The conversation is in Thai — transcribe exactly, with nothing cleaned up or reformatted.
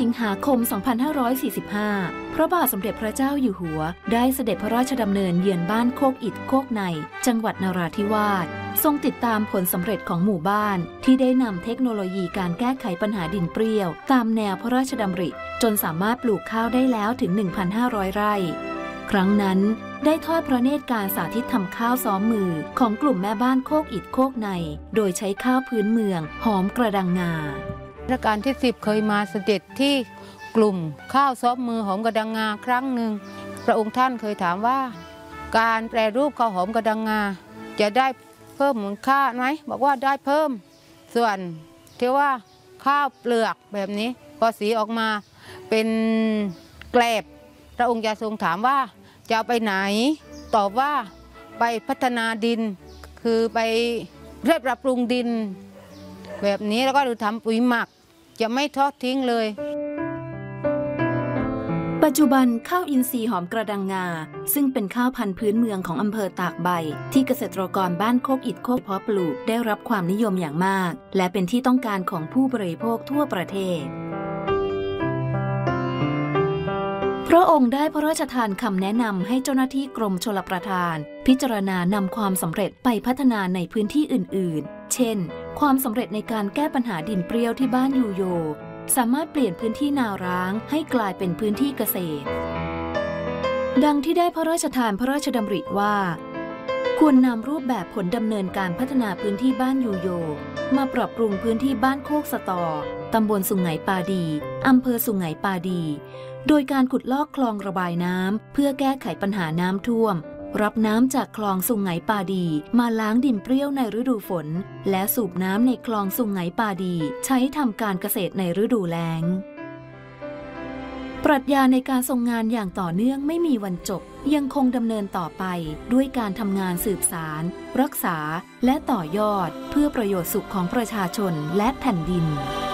สิงหาคม สองพันห้าร้อยสี่สิบห้า พระบาทสมเด็จพระเจ้าอยู่หัวได้เสด็จพระราชดำเนินเยือนบ้านโคกอิฐโคกในจังหวัดนราธิวาสทรงติดตามผลสำเร็จของหมู่บ้านที่ได้นำเทคโนโลยีการแก้ไขปัญหาดินเปรี้ยวตามแนวพระราชดำริจนสามารถปลูกข้าวได้แล้วถึง หนึ่งพันห้าร้อย ไร่ครั้งนั้นได้ทอดพระเนตรการสาธิตทำข้าวซ้อมมือของกลุ่มแม่บ้านโคกอิฐโคกในโดยใช้ข้าวพื้นเมืองหอมกระดังงารัชกาลที่สิบเคยมาเสด็จที่กลุ่มข้าวซ้อมมือหอมกระดังงาครั้งหนึ่งพระองค์ท่านเคยถามว่าการแปรรูปข้าวหอมกระดังงาจะได้เพิ่มมูลค่าไหมบอกว่าได้เพิ่มส่วนที่ว่าข้าวเปลือกแบบนี้พอสีออกมาเป็นแกลบพระองค์จะทรงถามว่าจะเอาไปไหนตอบว่าไปพัฒนาดินคือไปเรียบปรับปรุงดินแบบนี้แล้วก็ดูทำปุ๋ยหมักจะไม่ทอดทิ้งเลยปัจจุบันข้าวอินทรีย์หอมกระดังงาซึ่งเป็นข้าวพันธุ์พื้นเมืองของอำเภอตากใบที่เกษตรกรบ้านโคกอิฐโคกเพาะปลูกได้รับความนิยมอย่างมากและเป็นที่ต้องการของผู้บริโภคทั่วประเทศพระองค์ได้พระราชทานคำแนะนำให้เจ้าหน้าที่กรมชลประทานพิจารณานำความสำเร็จไปพัฒนาในพื้นที่อื่นๆเช่นความสำเร็จในการแก้ปัญหาดินเปรี้ยวที่บ้านยูโยสามารถเปลี่ยนพื้นที่นาร้างให้กลายเป็นพื้นที่เกษตรดังที่ได้พระราชทานพระราชดำริว่าควรนำรูปแบบผลดำเนินการพัฒนาพื้นที่บ้านยูโยมาปรับปรุงพื้นที่บ้านโคกสะตอตำบลสุไหงปาดีอำเภอสุไหงปาดีโดยการขุดลอกคลองระบายน้ำเพื่อแก้ไขปัญหาน้ำท่วมรับน้ำจากคลองสุไหงปาดีมาล้างดินเปรี้ยวในฤดูฝนและสูบน้ำในคลองสุไหงปาดีใช้ทำการเกษตรในฤดูแล้งปรัชญาในการทรงงานอย่างต่อเนื่องไม่มีวันจบยังคงดำเนินต่อไปด้วยการทำงานสืบสานรักษาและต่อยอดเพื่อประโยชน์สุขของประชาชนและแผ่นดิน